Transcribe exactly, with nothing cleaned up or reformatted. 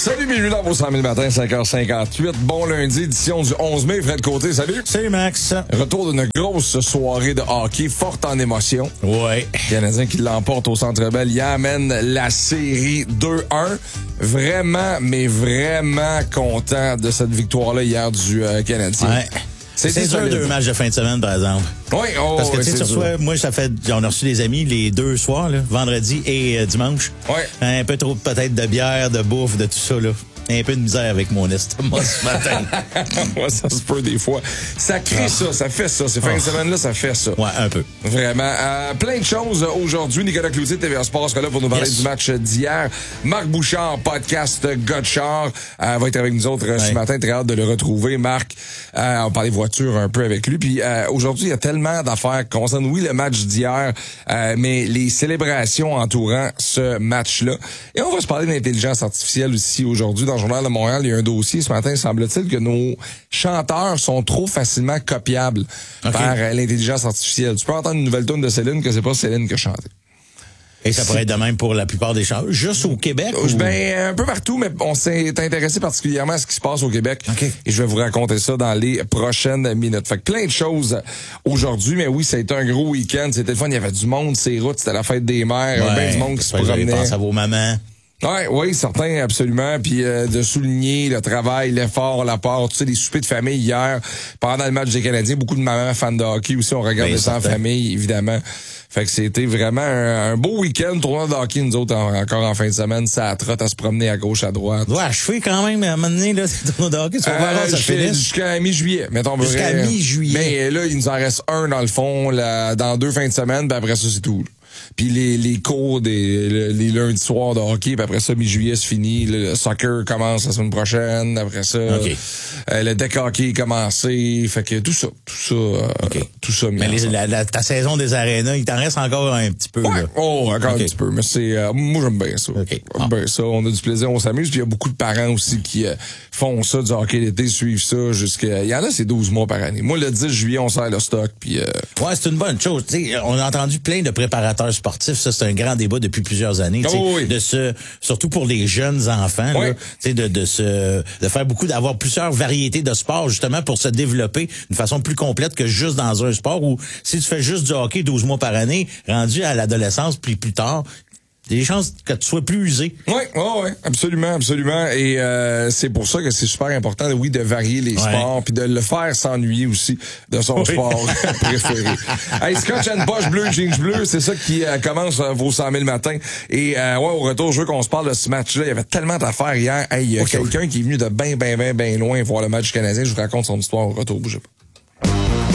Salut, bienvenue dans vos cent mille matins, cinq heures cinquante-huit. Bon lundi, édition du onze mai. Fred Côté, salut. Salut, Max. Retour d'une grosse soirée de hockey, forte en émotion. Ouais. Canadien qui l'emporte au Centre Bell, il amène la série deux un. Vraiment, mais vraiment content de cette victoire-là hier du euh, Canadien. Ouais. C'est dur deux matchs de fin de semaine, par exemple. Oui, oh, Parce que oui, tu sais, tu reçois, moi, ça fait, on a reçu des amis les deux soirs, là, vendredi et euh, dimanche. Ouais. Un peu trop peut-être de bière, de bouffe, de tout ça, là. Un peu de misère avec mon estomac ce matin. Ouais, ça se peut des fois. Ça crée ah. ça, ça fait ça. Ces fins oh. de semaine-là, ça fait ça. Ouais, un peu. Vraiment. Euh, plein de choses aujourd'hui. Nicolas Cloutier de T V A Sport sera là pour nous parler yes. du match d'hier. Marc Bouchard, podcast Godchard, euh, va être avec nous autres ouais. ce matin. Très hâte de le retrouver. Marc, euh, on va parler voiture un peu avec lui. Puis euh, aujourd'hui, il y a tellement d'affaires qui concernent, oui, le match d'hier, euh, mais les célébrations entourant ce match-là. Et on va se parler d'intelligence artificielle aussi aujourd'hui. Dans le Journal de Montréal, il y a un dossier ce matin, semble-t-il, que nos chanteurs sont trop facilement copiables okay. par euh, l'intelligence artificielle. Tu peux entendre une nouvelle tune de Céline que c'est pas Céline qui a chanté. Et ça pourrait être de même pour la plupart des chanteurs. Juste au Québec? Ou... Ben, un peu partout, mais on s'est intéressé particulièrement à ce qui se passe au Québec. Okay. Et je vais vous raconter ça dans les prochaines minutes. Fait que plein de choses aujourd'hui, mais oui, ça a été un gros week-end. C'était le fun, il y avait du monde, ces routes, c'était la fête des mères, ouais, ben du monde qui se promenait. Pense à vos mamans. Ouais, oui, certains, absolument. Puis euh, de souligner le travail, l'effort, l'apport, tu sais, les soupers de famille hier, pendant le match des Canadiens, beaucoup de mamans fans de hockey aussi, on regardait ça en famille, évidemment. Fait que c'était vraiment un, un beau week-end, tournoi de hockey, nous autres, en, encore en fin de semaine, ça trotte à se promener à gauche, à droite. Ouais, achevé quand même, à un moment donné, là, ces tournois de hockey, tu vas voir euh, ça finisse. Jusqu'à mi-juillet, mettons. Jusqu'à vrai, mi-juillet. Mais là, il nous en reste un, dans le fond, là, dans deux fins de semaine, puis après ça, c'est tout. Puis les, les cours des les lundis soirs de hockey, puis après ça, mi-juillet, c'est fini. Le soccer commence la semaine prochaine. Après ça, okay. euh, le deck hockey est commencé. Fait que tout ça, tout ça, euh, okay. tout ça. Mais les, la, la, ta saison des arénas, il t'en reste encore un petit peu. Ouais. Là. Oh, encore okay. un petit peu. Mais c'est, euh, moi j'aime bien ça. Okay. J'aime ah. bien ça. On a du plaisir, on s'amuse. Puis il y a beaucoup de parents aussi qui euh, font ça du hockey d'été, suivent ça jusqu'à. Il y en a, c'est douze mois par année. Moi, le dix juillet, on sert le stock. Puis. Euh... Ouais, c'est une bonne chose. T'sais, on a entendu plein de préparateurs sportifs. Ça, c'est un grand débat depuis plusieurs années, oh, oui. de se, surtout pour les jeunes enfants, oui. là, de, de se, de faire beaucoup, d'avoir plusieurs variétés de sports justement pour se développer d'une façon plus complète que juste dans un sport où si tu fais juste du hockey douze mois par année, rendu à l'adolescence puis plus tard, il y a des chances que tu sois plus usé. Oui, oh, oui, absolument, absolument. Et euh, c'est pour ça que c'est super important, oui, de varier les ouais. sports, puis de le faire s'ennuyer aussi de son oui. sport préféré. Hey, Scotch and Poche bleu, jeans bleu, c'est ça qui euh, commence euh, vos cent mille matins. Et euh, ouais, au retour, je veux qu'on se parle de ce match-là. Il y avait tellement d'affaires hier. Hey, il y a okay. quelqu'un qui est venu de bien, bien, bien, bien loin voir le match canadien. Je vous raconte son histoire au retour. Bougez pas.